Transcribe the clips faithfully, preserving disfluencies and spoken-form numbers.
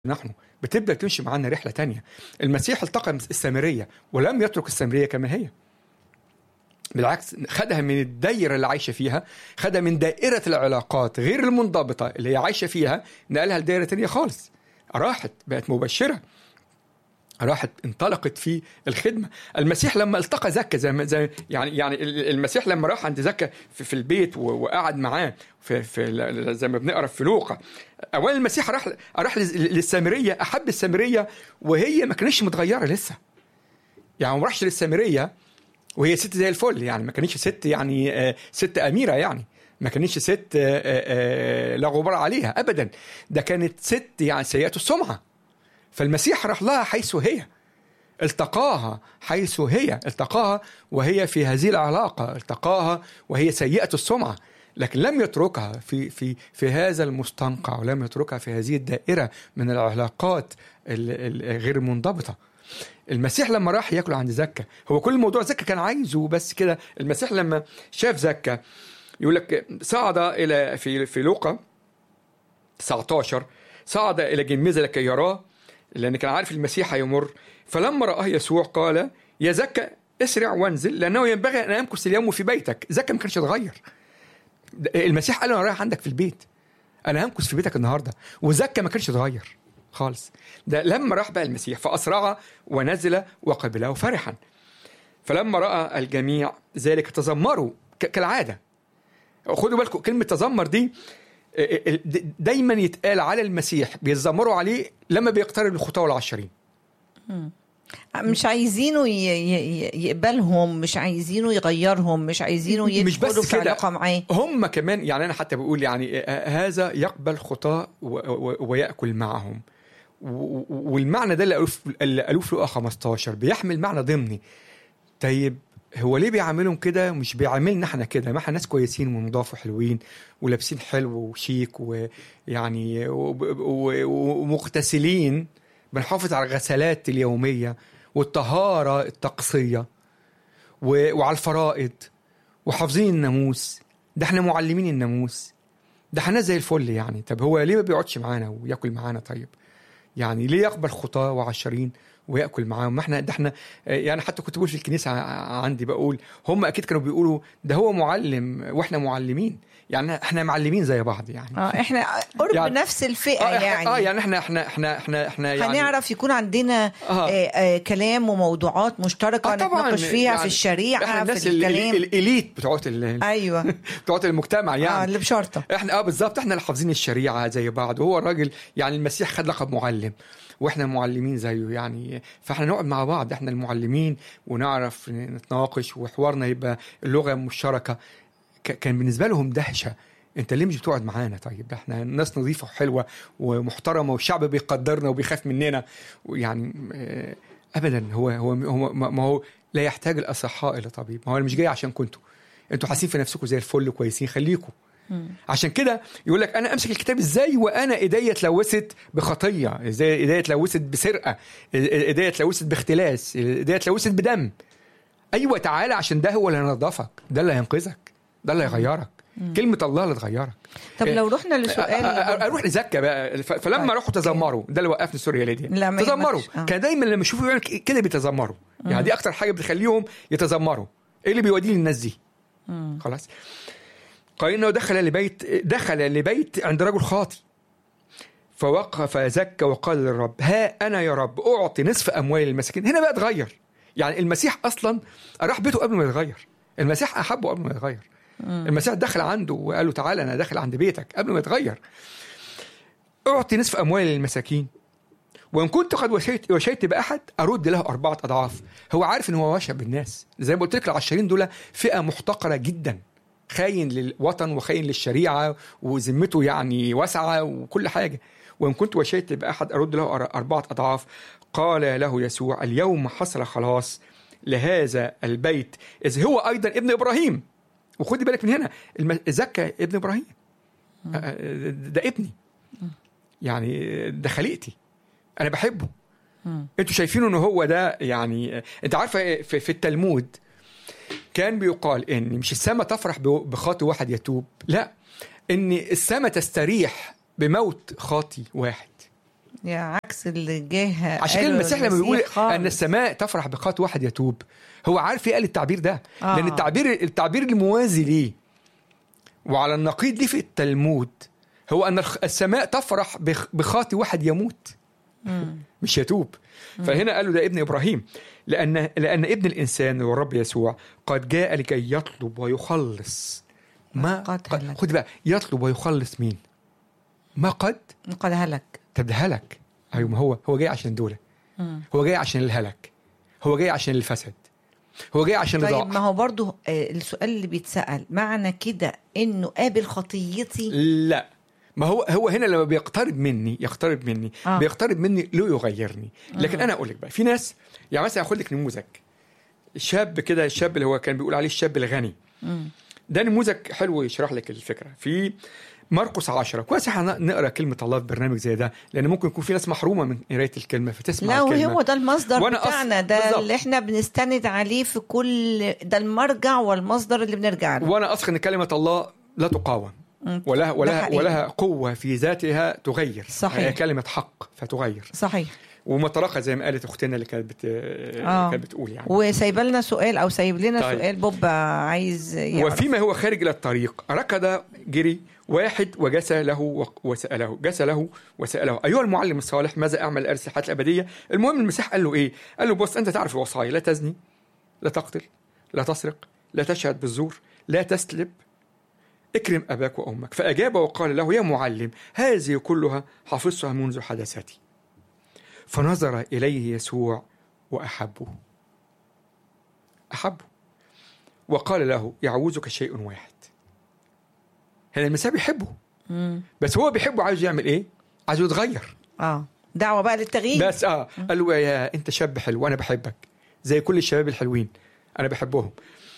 نحن بتبدأ تمشي معنا رحلة تانية. المسيح التقى السامرية ولم يترك السامرية كما هي، بالعكس خدها من الدائرة اللي عايشة فيها، خدها من دائرة العلاقات غير المنضبطة اللي هي عايشة فيها، نقلها لدائرة تانية خالص، راحت بقت مبشرة، راحت انطلقت في الخدمة. المسيح لما التقى زكا زي, زي يعني يعني المسيح لما راح عند زكا في, في البيت وقعد معاه في, في زي ما بنقرأ في لوقا، أولا المسيح راح راح للسامرية، أحب السامرية وهي ما كانتش متغيرة لسه، يعني ما راحش للسامرية وهي ست زي الفل، يعني ما كانتش ست يعني ست أميرة، يعني ما كانتش ست لا غبار عليها أبدا، ده كانت ست يعني سيئة السمعة. فالمسيح راح لها حيث هي، التقاها حيث هي، التقاها وهي في هذه العلاقة، التقاها وهي سيئة السمعة، لكن لم يتركها في في في هذا المستنقع، ولم يتركها في هذه الدائرة من العلاقات الغير منضبطة. المسيح لما راح ياكل عند زكا، هو كل الموضوع زكا كان عايزه بس كده. المسيح لما شاف زكا يقول لك صعد إلى في في لوقا تسعة عشر، صعد إلى جميزة لكي يراه، لأن كان عارف المسيح هيمر. فلما رآه يسوع قال يا زكا اسرع وانزل، لأنه ينبغي أن أمكث اليوم في بيتك. زكا ما كانش يتغير، المسيح قال له أنا رايح عندك في البيت، أنا همكث في بيتك النهاردة، وزكا ما كانش يتغير خالص. ده لما راح بقى المسيح فأسرع ونزل وقبله فرحا. فلما رأى الجميع ذلك تذمروا كالعادة. خدوا بالكم كلمة تذمر دي دايما يتقال على المسيح، بيتذمروا عليه لما بيقترب الخطاة والعشرين، مش عايزينه يقبلهم، مش عايزينه يغيرهم، مش عايزينه يدخلوا في علاقة معاه. هم كمان يعني أنا حتى بقول يعني هذا يقبل خطاة ويأكل معهم، والمعنى ده اللي قالوه في لوقا خمستاشر بيحمل معنى ضمني. طيب هو ليه بيعاملهم كده؟ مش بيعاملنا احنا كده، ما احنا ناس كويسين ونضاف وحلوين ولابسين حلو وشيك ويعني ومغتسلين، بنحافظ على الغسلات اليومية والطهارة الطقسية وعلى الفرائض وحافظين الناموس، ده احنا معلمين الناموس، ده احنا زي الفل يعني. طب هو ليه ما بيقعدش معانا ويأكل معانا؟ طيب يعني ليه يقبل خطاة وعشرين ويأكل معاهم؟ ما احنا ده احنا يعني حتى كنت بقول في الكنيسة عندي بقول هم أكيد كانوا بيقولوا ده هو معلم واحنا معلمين، يعني احنا معلمين زي بعض يعني. اه احنا قرب يعني نفس الفئة آه يعني. اه يعني احنا احنا احنا احنا احنا يعني هنعرف يكون عندنا آه. آه آه كلام وموضوعات مشتركة آه نتناقش فيها يعني في الشريعة، في الكلام الإليت بتوعت ايوه بتوعت المجتمع يعني اه اللي بشرطة احنا اه بالظبط احنا اللي حافظين الشريعة زي بعض. وهو الراجل يعني المسيح خد لقب معلم واحنا معلمين زيه يعني، فاحنا نقعد مع بعض احنا المعلمين ونعرف نتناقش وحوارنا يبقى اللغة مشتركة. كان بالنسبة لهم دهشة، انت ليه مش بتقعد معانا؟ طيب ده احنا ناس نظيفة وحلوة ومحترمة والشعب بيقدرنا وبيخاف مننا يعني. ابدا هو هو هو ما هو لا يحتاج الاصحاء الى طبيب، ما هو مش جاي عشان كنتوا انتوا حاسين في نفسكم زي الفل كويسين، خليكم. عشان كده يقول لك انا امسك الكتاب ازاي وانا ايديا اتلوثت بخطيه، ازاي ايديا اتلوثت بسرقه، ايديا اتلوثت باختلاس، ايديا اتلوثت بدم. ايوه تعالى عشان ده هو اللي هينضفك، ده اللي هينقذك، ده اللي هيغيرك. مم. كلمه الله اللي تغيرك. طب لو رحنا لسؤال اروح لزكا بقى، فلما راحوا تذمروا، ده اللي وقفني سوريا ليه دي تذمروا. آه. كان دايما لما يشوفوا كده بيتذمروا، يعني دي اكتر حاجه بتخليهم يتذمروا. ايه اللي بيوديه للناس دي؟ مم. خلاص. قال إنه دخل لبيت دخل لبيت عند رجل خاطي فوقف زكا وقال للرب ها أنا يا رب أعطي نصف أموال المساكين. هنا بقى اتغير، يعني المسيح أصلا راح بيته قبل ما يتغير، المسيح أحبه قبل ما يتغير. المسيح دخل عنده وقال له تعالى أنا داخل عند بيتك قبل ما يتغير. أعطي نصف أموال المساكين وإن كنت قد وشيت, وشيت بأحد أرد له أربعة أضعاف. هو عارف إن هو وشى بالناس، زي ما قلت لك العشرين دول فئة محتقرة جدا، خاين للوطن وخاين للشريعة وذمته يعني واسعة وكل حاجة. وإن كنت وشيت بأحد أرد له أربعة أضعاف. قال له يسوع اليوم حصل خلاص لهذا البيت إذ هو أيضا ابن إبراهيم. وخدي بالك من هنا زكا ابن إبراهيم، ده ابني يعني، ده خليقتي أنا بحبه. أنتوا شايفينه إنه هو ده يعني. أنت عارفة في التلمود كان بيقال إن مش السماء تفرح بخاطئ واحد يتوب، لا، إن السماء تستريح بموت خاطئ واحد. يا عكس اللي جه. عشان كده المسيح لما بيقول ان السماء تفرح بخاطئ واحد يتوب، هو عارف ايه قال التعبير ده؟ آه. لان التعبير التعبير الموازي ليه وعلى النقيض ليه في التلمود هو ان السماء تفرح بخاطئ واحد يموت مم. مش يتوب. مم. فهنا قالوا ده ابن ابراهيم، لان لان ابن الانسان والرب يسوع قد جاء لكي يطلب ويخلص ما قد. خد بقى، يطلب ويخلص مين؟ ما قد قد هلك. طب ده هلك. ايوه، ما هو هو جاي عشان دول، هو جاي عشان الهلك، هو جاي عشان الفسد، هو جاي عشان الضعف. طيب ما هو برضو السؤال اللي بيتسأل معنى كده انه قابل خطيتي؟ لا، ما هو هو هنا لما بيقترب مني يقترب مني آه. بيقترب مني لو يغيرني. لكن آه. انا اقول لك بقى في ناس، يعني مثلا اخد لك نموذج شاب كده، الشاب اللي هو كان بيقول عليه الشاب الغني. م. ده نموذج حلو يشرح لك الفكره. في مرقس عشرة، كويس احنا نقرا كلمه الله في برنامج زي ده، لان ممكن يكون في ناس محرومه من قرايه الكلمه فتسمع لا الكلمه. لا، هو ده المصدر بتاعنا، ده بالزبط. اللي احنا بنستند عليه في كل ده، المرجع والمصدر اللي بنرجع له. وانا اثق ان كلمه الله لا تقاوم ولها ولها ولها قوه في ذاتها تغير. صحيح. هي كلمه حق فتغير. صحيح. ومطرقه زي ما قالت اختنا اللي كانت بت... آه. كانت بتقول يعني. وسايب لنا سؤال او سايب لنا طيب. سؤال بوب عايز يعرف. وفيما هو خارج الى الطريق ركض جري واحد وجسى له وسأله جسى له وسأله أيها المعلم الصالح ماذا أعمل لأرث الحياة الأبدية؟ المهم المسيح قال له إيه؟ قال له بص، أنت تعرف الوصايا: لا تزني، لا تقتل، لا تسرق، لا تشهد بالزور، لا تسلب، اكرم أباك وأمك. فأجاب وقال له: يا معلم، هذه كلها حفظتها منذ حدثتي. فنظر إليه يسوع وأحبه أحبه وقال له: يعوزك شيء واحد. هنا المسيح بيحبه، مم. بس هو بيحبه عايز يعمل ايه؟ عايز يتغير. اه دعوه بقى للتغيير. بس اه مم. قال له: يا انت شاب حلو وانا بحبك زي كل الشباب الحلوين، انا بحبهم.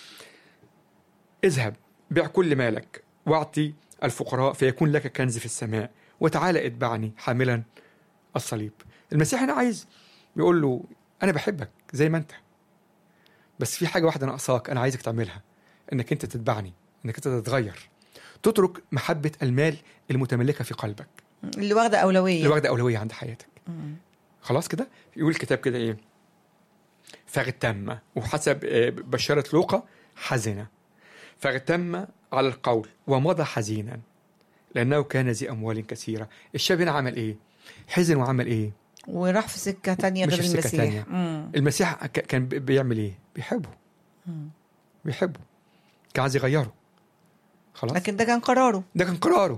اذهب بيع كل مالك واعطي الفقراء فيكون لك كنز في السماء، وتعالى اتبعني حاملا الصليب. المسيح هنا عايز يقول له: انا بحبك زي ما انت، بس في حاجه واحده ناقصاك انا عايزك تعملها، انك انت تتبعني، انك انت تتغير، تترك محبة المال المتملكة في قلبك، اللي واخدة أولوية اللي واخدة أولوية عند حياتك. مم. خلاص كده. يقول الكتاب كده إيه؟ فاغتم، وحسب بشارة لوقا حزنة، فاغتم على القول ومضى حزينا لأنه كان ذي أموال كثيرة. الشاب هنا عمل إيه؟ حزن وعمل إيه؟ وراح في سكة تانية غير المسيح. تانية. المسيح كان بيعمل إيه؟ بيحبه. مم. بيحبه، كان عايز يغيره. خلاص. لكن ده كان قراره ده كان قراره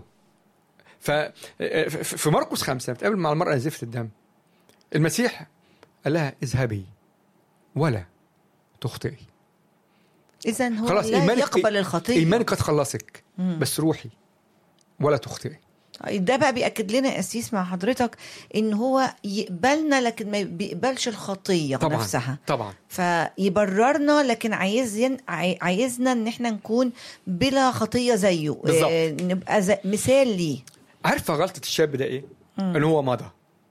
ففي مرقس خمسة بتقابل مع المرأة نزيفة الدم، المسيح قال لها: اذهبي ولا تخطئي. إذن هو خلاص لا يقبل الخطية. إيمانك قد خلصك، مم. بس روحي ولا تخطئي. ده بقى بيأكد لنا أسيس مع حضرتك إن هو يقبلنا لكن ما بيقبلش الخطية طبعًا نفسها. طبعا فيبررنا، لكن عايزين عايزنا إن احنا نكون بلا خطية زيه. بالزبط. آه نبقى زي مثال ليه. عارفة غلطة الشاب ده إيه؟ إن هو مضى.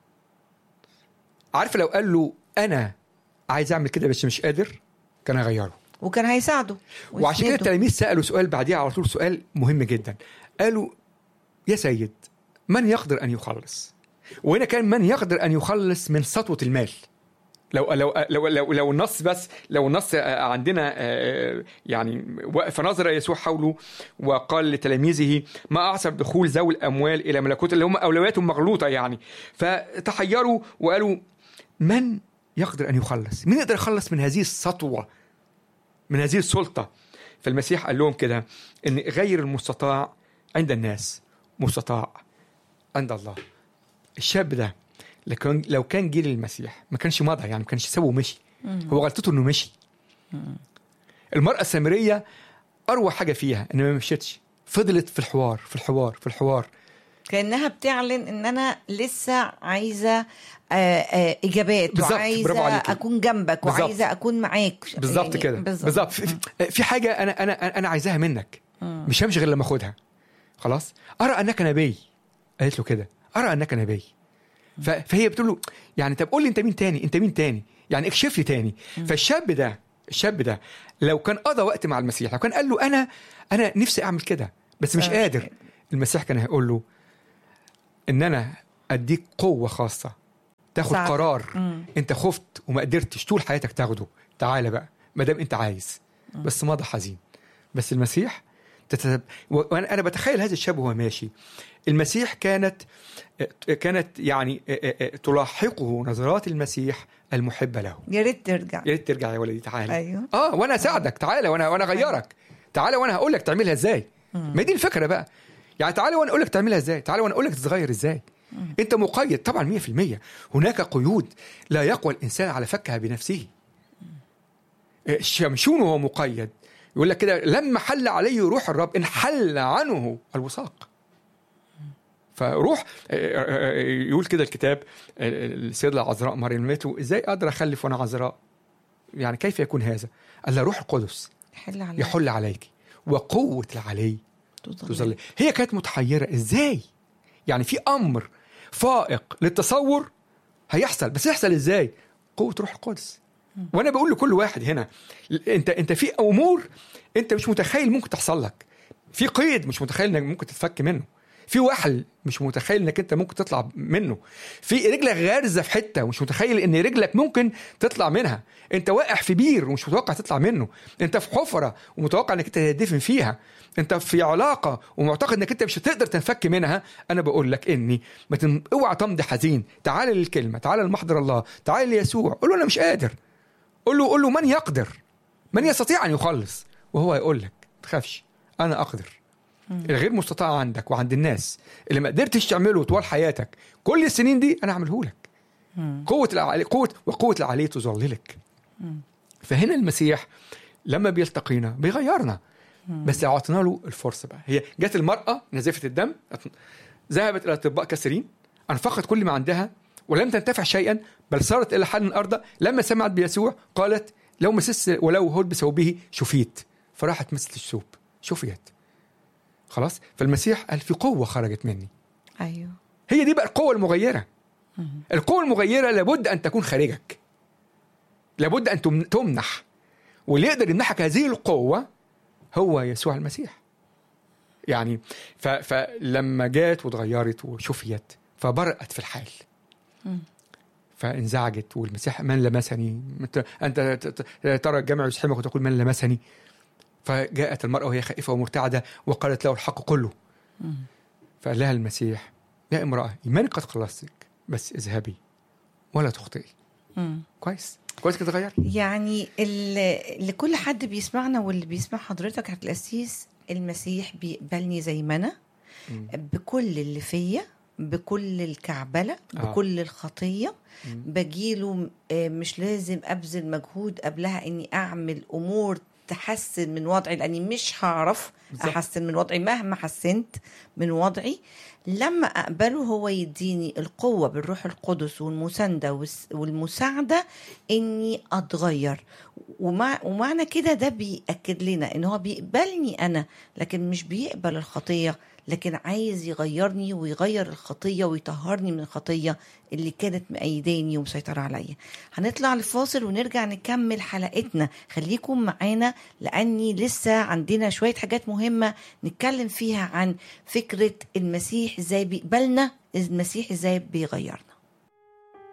عارفة لو قال له أنا عايز أعمل كده بس مش قادر، كان هيغيره وكان هيساعده. وعشان كده التلاميذ سألوا سؤال بعديها على طول، سؤال مهم جدا. قالوا: يا سيد، من يقدر أن يخلص؟ وهنا كان من يقدر أن يخلص من سطوة المال. لو لو لو لو, لو النص بس لو النص عندنا يعني فنظر يسوع حوله وقال لتلاميذه: ما أعصب دخول ذوي الأموال إلى ملكوت، اللي هم أولوياتهم مغلوطة يعني. فتحيروا وقالوا: من يقدر أن يخلص؟ مين يقدر يخلص من هذه السطوة، من هذه السلطة؟ فالمسيح قال لهم كده إن غير المستطاع عند الناس مستطاع عند الله. الشاب ده لكن لو كان جيل المسيح ما كانش مضى، يعني ما كانش سوى ومشي. هو غلطته انه مشي. مم. المرأة السامرية اروع حاجة فيها انها ما مشيتش، فضلت في الحوار في الحوار في الحوار كأنها بتعلن ان انا لسه عايزة اجابات، وعايزة اكون جنبك، بالزبط. وعايزة اكون معاك بالظبط يعني كده بالظبط. في, في حاجة انا انا انا عايزاها منك. مم. مش همشي غير لما اخدها. خلاص. ارى انك نبي، قالت له كده: ارى انك نبي. فهي بتقول له: يعني طب قول لي انت مين تاني، انت مين تاني، يعني اكشف لي تاني. م. فالشاب ده الشاب ده لو كان قضى وقت مع المسيح، لو كان قال له انا انا نفسي اعمل كده بس مش قادر، المسيح كان هيقول له ان انا اديك قوه خاصه تاخد صعب. قرار مم. انت خفت وما قدرتش طول حياتك تاخده، تعالى بقى ما دام انت عايز. مم. بس ماضي حزين. بس المسيح تتب... وانا انا بتخيل هذا الشاب وهو ماشي. المسيح كانت كانت يعني تلاحقه نظرات المسيح المحبه له. يا ريت ترجع، يا ريت ترجع يا ولدي، تعالى. أيوه. اه وانا اساعدك، تعالى وانا وانا اغيرك، تعالى وانا هقول لك تعملها ازاي. ما دي الفكره بقى، يعني تعالى وانا اقول لك تعملها ازاي، تعالى وانا اقول لك تتغير ازاي. مم. انت مقيد طبعا مية في المية. هناك قيود لا يقوى الانسان على فكها بنفسه. شمشون وهو مقيد، يقول لك كده لما حل عليه روح الرب انحل عنه الوثاق. فروح يقول كده الكتاب السيدة العذراء مريم ماتوا، ازاي اقدر اخلف وانا عذراء؟ يعني كيف يكون هذا؟ قال روح القدس يحل عليك, يحل عليك وقوة العلي تظل. هي كانت متحيرة ازاي؟ يعني في امر فائق للتصور هيحصل، بس يحصل ازاي؟ قوة روح القدس. وانا بقول لكل واحد هنا، انت انت في امور انت مش متخيل ممكن تحصل لك، في قيد مش متخيل انك ممكن تتفك منه، في وحل مش متخيل انك انت ممكن تطلع منه، في رجلك غارزه في حته ومش متخيل ان رجلك ممكن تطلع منها، انت واقع في بير ومش متوقع تطلع منه، انت في حفره ومتوقع انك انت تدفن فيها، انت في علاقه ومعتقد انك انت مش هتقدر تنفك منها. انا بقول لك اني ما تن... اوعى تمضي حزين، تعال للكلمه، تعال لمحضر الله، تعال ليسوع، قول له انا مش قادر، قول له قول له من يقدر، من يستطيع ان يخلص، وهو يقول لك ما تخافش انا اقدر. الغير مستطاع عندك وعند الناس اللي ما قدرتش تعمله طوال حياتك كل السنين دي انا اعمله لك. قوه العلي، قوه وقوه العلي تظللك. فهنا المسيح لما بيلتقينا بيغيرنا، بس اعطينا له الفرصه بقى. هي جت المراه نزفه الدم، ذهبت الى اطباء كثيرين، انفقت كل ما عندها ولم تنتفع شيئا، بل صارت الى حد من الارض. لما سمعت بيسوع قالت لو مسست ولو هود بثوبه شفيت، فراحت مثل الثوب شفيت خلاص. فالمسيح قال في قوة خرجت مني. أيوه، هي دي بقى القوة المغيرة. مم. القوة المغيرة لابد أن تكون خارجك، لابد أن تمنح، واللي يقدر يمنحك هذه القوة هو يسوع المسيح. يعني ف... فلما جات وتغيرت وشفيت فبرأت في الحال. مم. فانزعجت، والمسيح من لمسني، أنت ترى الجمع يسحمك وتقول من لمسني. فجاءت المرأة وهي خائفة ومرتعدة وقالت له الحق كله. مم. فقال لها المسيح يا امرأة إيمانك قد خلصتك، بس اذهبي ولا تخطئي. كويس كويس كده غير. يعني اللي كل حد بيسمعنا واللي بيسمع حضرتك عبد القسيس، المسيح بيقبلني زي ما أنا، بكل اللي فيا، بكل الكعبلة، بكل آه. الخطية. مم. بجيله مش لازم أبذل مجهود قبلها إني أعمل أمور تحسن من وضعي، لأني مش هعرف أحسن من وضعي مهما حسنت من وضعي. لما أقبله هو يديني القوة بالروح القدس والمساندة والمساعدة إني أتغير. ومع ومعنى كده ده بيأكد لنا إن هو بيقبلني أنا، لكن مش بيقبل الخطية، لكن عايز يغيرني ويغير الخطية ويطهرني من الخطية اللي كانت مأيداني ومسيطرة عليا. هنطلع لفاصل ونرجع نكمل حلقتنا، خليكم معانا لأني لسه عندنا شوية حاجات مهمة نتكلم فيها عن فكرة المسيح ازاي بيقبلنا، المسيح ازاي بيغيرنا.